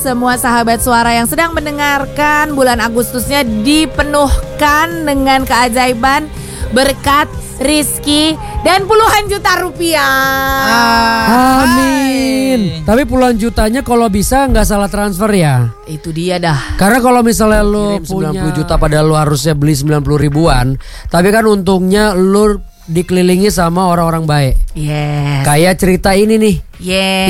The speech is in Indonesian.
semua sahabat suara yang sedang mendengarkan, bulan Agustusnya dipenuhkan dengan keajaiban, berkat, rizki, dan puluhan juta rupiah. Amin. Tapi puluhan jutanya kalau bisa nggak salah transfer ya. Itu dia dah. Karena kalau misalnya lu punya 90 juta padahal lu harusnya beli 90 ribuan, tapi kan untungnya lu dikelilingi sama orang-orang baik. Yes. Kayak cerita ini nih. Yes.